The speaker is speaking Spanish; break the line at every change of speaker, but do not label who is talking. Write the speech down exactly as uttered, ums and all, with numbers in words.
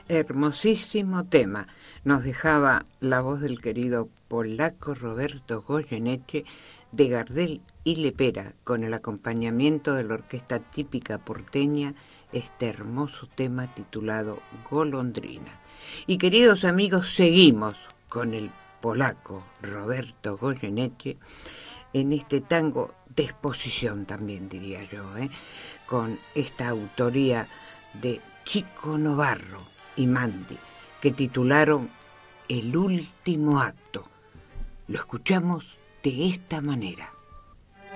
Hermosísimo tema. Nos dejaba la voz del querido polaco Roberto Goyeneche de Gardel y Lepera, con el acompañamiento de la orquesta típica porteña, este hermoso tema titulado Golondrina. Y queridos amigos, seguimos con el polaco Roberto Goyeneche en este tango de exposición también, diría yo, ¿eh? Con esta autoría de Chico Novarro y Mandy, que titularon El último acto. Lo escuchamos de esta manera.